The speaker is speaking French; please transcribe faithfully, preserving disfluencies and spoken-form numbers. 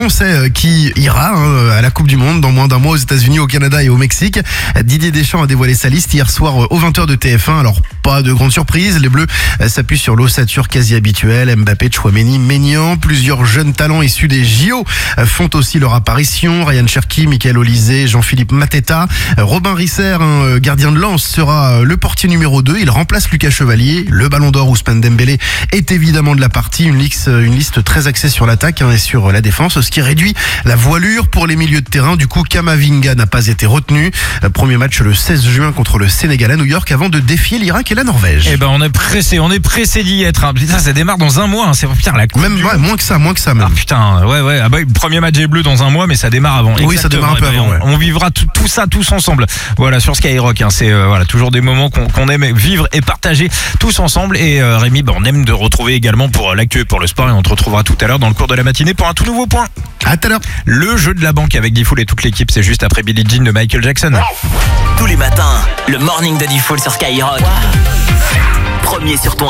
On sait qui ira hein, à la Coupe du Monde dans moins d'un mois aux États-Unis, au Canada et au Mexique. Didier Deschamps a dévoilé sa liste hier soir aux vingt heures de T F un. Alors pas de grande surprise, les Bleus s'appuient sur l'ossature quasi habituelle. Mbappé, Tchouaméni, Maignan, plusieurs jeunes talents issus des J O font aussi leur apparition. Ryan Cherki, Michael Olysée, Jean-Philippe Mateta. Robin Risser, un gardien de Lens, sera le portier numéro deux. Il remplace Lucas Chevalier. Le Ballon d'Or Ousmane Dembélé est évidemment de la partie. Une liste, une liste très axée sur l'attaque hein, et sur la défense, ce qui réduit la voilure pour les milieux de terrain. Du coup, Kamavinga n'a pas été retenu. Premier match le seize juin contre le Sénégal à New York avant de défier l'Irak et la Norvège. Eh ben, on est pressé, on est pressé d'y être. Hein. Putain, ça démarre dans un mois. Hein. C'est putain la coupe. Même ouais, moins que ça, moins que ça même. Ah putain, ouais ouais. Ah bah, premier match des Bleus dans un mois, mais ça démarre avant. Oui, Exactement. ça démarre un peu avant. Ouais. On, on vivra tout, tout ça tous ensemble. Voilà sur Skyrock. Hein. C'est euh, voilà toujours des moments qu'on, qu'on aime vivre et partager tous ensemble. Et euh, Rémi, bah, on aime de retrouver également pour l'actu et pour le sport. Et on te retrouvera tout à l'heure dans le cours de la matinée pour un tout nouveau point. À tout à l'heure. Le jeu de la banque avec Diffoul et toute l'équipe, c'est juste après Billie Jean de Michael Jackson. Tous les matins, le morning de Diffoul sur Skyrock. Wow. Premier sur ton